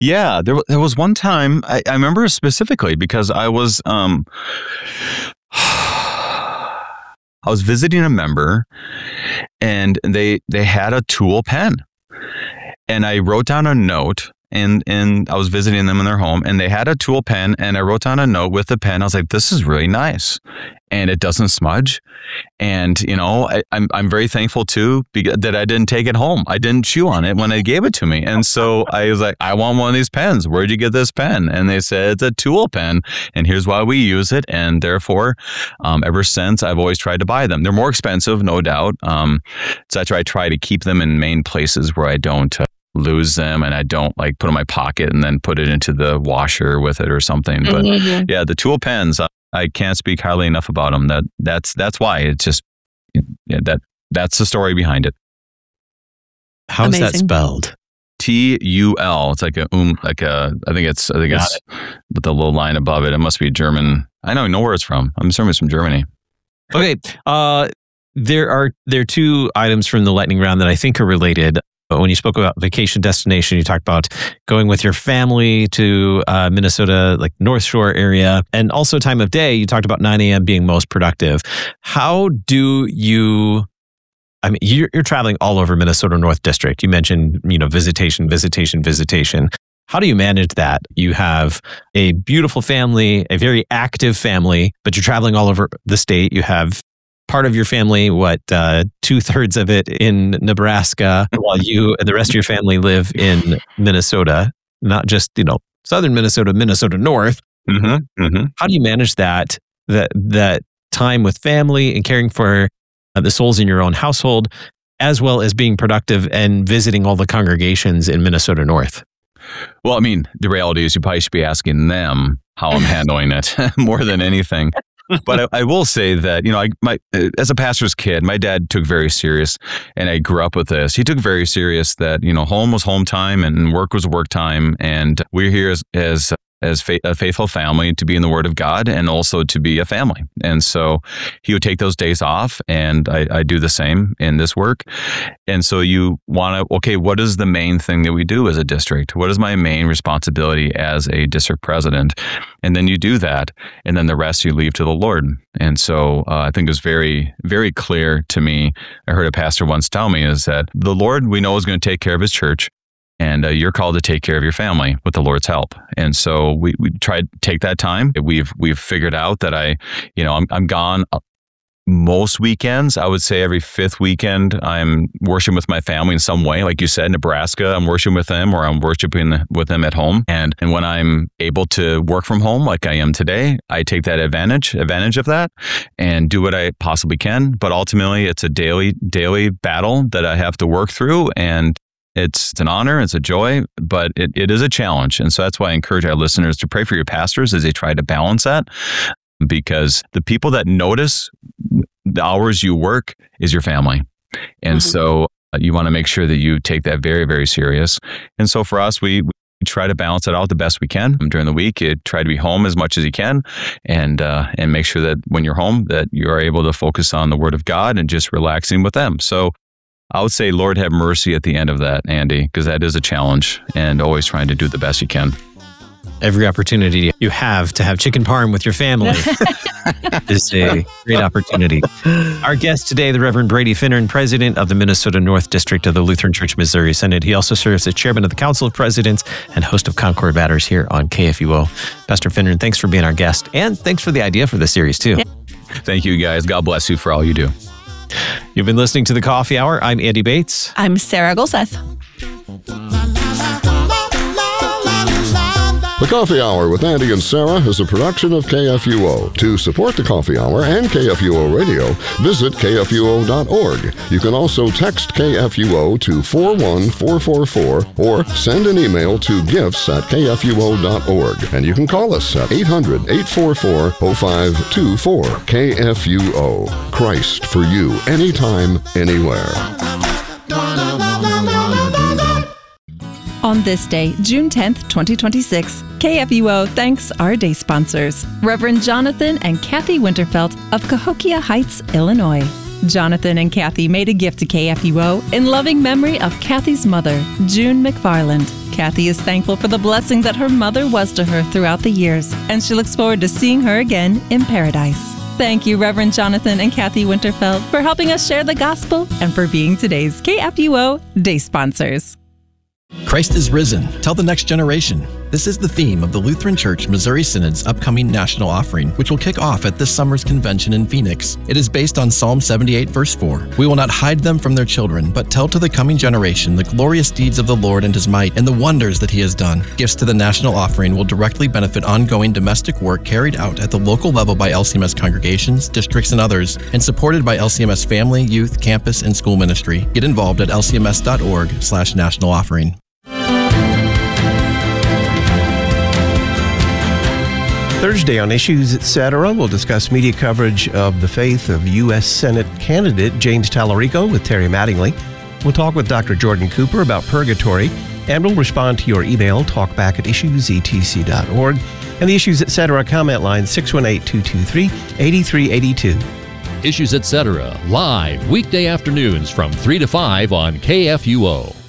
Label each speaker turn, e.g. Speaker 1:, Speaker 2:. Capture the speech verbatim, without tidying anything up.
Speaker 1: Yeah, there, there was one time, I, I remember specifically because I was, um, I was visiting a member and they, they had a tool pen and I wrote down a note. And and I was visiting them in their home and they had a tool pen and I wrote down a note with the pen. I was like, this is really nice. And it doesn't smudge. And, you know, I, I'm I'm very thankful too that I didn't take it home. I didn't chew on it when they gave it to me. And so I was like, I want one of these pens. Where'd you get this pen? And they said, it's a tool pen. And here's why we use it. And therefore, um, ever since, I've always tried to buy them. They're more expensive, no doubt. Um, so I try to keep them in main places where I don't uh, lose them and I don't like put in my pocket and then put it into the washer with it or something. But mm-hmm. yeah, the tool pens, I, I can't speak highly enough about them. That that's that's why it's just yeah, that that's the story behind it.
Speaker 2: How's Amazing. That spelled?
Speaker 1: T U L. It's like a um, like a. I think it's. I think Got it's it. With the little line above it. It must be German. I don't know where it's from. I'm assuming it's from Germany.
Speaker 2: Okay. Uh, there are there are two items from the lightning round that I think are related. But when you spoke about vacation destination, you talked about going with your family to uh, Minnesota, like North Shore area, and also time of day. You talked about nine a.m. being most productive. How do you? I mean, you're, you're traveling all over Minnesota North District. You mentioned, you know, visitation, visitation, visitation. How do you manage that? You have a beautiful family, a very active family, but you're traveling all over the state. You have part of your family, what, uh, two thirds of it in Nebraska, while you and the rest of your family live in Minnesota, not just, you know, southern Minnesota, Minnesota North.
Speaker 1: Mm-hmm, mm-hmm.
Speaker 2: How do you manage that, that, that time with family and caring for uh, the souls in your own household, as well as being productive and visiting all the congregations in Minnesota North?
Speaker 1: Well, I mean, the reality is you probably should be asking them how I'm handling it more than anything. But I, I will say that, you know, I, my, as a pastor's kid, my dad took very serious, and I grew up with this. He took very serious that, you know, home was home time and work was work time. And we're here as, as, as fa- a faithful family to be in the Word of God and also to be a family. And so he would take those days off, and I, I do the same in this work. And so you want to, okay, what is the main thing that we do as a district? What is my main responsibility as a district president? And then you do that, and then the rest you leave to the Lord. And so uh, I think it was very, very clear to me. I heard a pastor once tell me is that the Lord we know is going to take care of his church. And uh, you're called to take care of your family with the Lord's help. And so we we tried to take that time. We've we've figured out that I, you know, I'm I'm gone most weekends. I would say every fifth weekend I'm worshiping with my family in some way. Like you said, Nebraska, I'm worshiping with them, or I'm worshiping with them at home. And and when I'm able to work from home like I am today, I take that advantage advantage of that and do what I possibly can. But ultimately, it's a daily daily battle that I have to work through. And It's, it's an honor, it's a joy, but it, it is a challenge. And so that's why I encourage our listeners to pray for your pastors as they try to balance that, because the people that notice the hours you work is your family. And mm-hmm. so uh, you want to make sure that you take that very, very serious. And so for us, we, we try to balance it out the best we can during the week. You try to be home as much as you can, and uh, and make sure that when you're home that you are able to focus on the Word of God and just relaxing with them. So I would say, Lord, have mercy at the end of that, Andy, because that is a challenge, and always trying to do the best you can.
Speaker 2: Every opportunity you have to have chicken parm with your family is a great opportunity. Our guest today, the Reverend Brady Finnern, president of the Minnesota North District of the Lutheran Church Missouri Synod. He also serves as chairman of the Council of Presidents and host of Concord Matters here on K F U O. Pastor Finnern, thanks for being our guest, and thanks for the idea for this series, too.
Speaker 1: Thank you, guys. God bless you for all you do.
Speaker 2: You've been listening to The Coffee Hour. I'm Andy Bates.
Speaker 3: I'm Sarah Golseth.
Speaker 4: The Coffee Hour with Andy and Sarah is a production of K F U O. To support The Coffee Hour and K F U O Radio, visit K F U O dot org. You can also text K F U O to four one four four four or send an email to gifts at K F U O dot org. And you can call us at eight hundred, eight four four, oh five two four. K F U O. Christ for you, anytime, anywhere.
Speaker 3: On this day, June tenth, twenty twenty-six, K F U O thanks our day sponsors, Reverend Jonathan and Kathy Winterfelt of Cahokia Heights, Illinois. Jonathan and Kathy made a gift to K F U O in loving memory of Kathy's mother, June McFarland. Kathy is thankful for the blessing that her mother was to her throughout the years, and she looks forward to seeing her again in paradise. Thank you, Reverend Jonathan and Kathy Winterfeld, for helping us share the gospel and for being today's K F U O Day sponsors.
Speaker 5: Christ is risen. Tell the next generation. This is the theme of the Lutheran Church Missouri Synod's upcoming National Offering, which will kick off at this summer's convention in Phoenix. It is based on Psalm seventy-eight, verse four. We will not hide them from their children, but tell to the coming generation the glorious deeds of the Lord and His might and the wonders that He has done. Gifts to the National Offering will directly benefit ongoing domestic work carried out at the local level by L C M S congregations, districts, and others, and supported by L C M S family, youth, campus, and school ministry. Get involved at L C M S dot org slash national offering.
Speaker 6: Thursday on Issues, et cetera, we'll discuss media coverage of the faith of U S Senate candidate James Tallarico with Terry Mattingly. We'll talk with Doctor Jordan Cooper about purgatory, and we'll respond to your email, talkback at issues e t c dot org, and the Issues, et cetera comment line six one eight, two two three, eight three eight two.
Speaker 7: Issues, et cetera, live weekday afternoons from three to five on K F U O.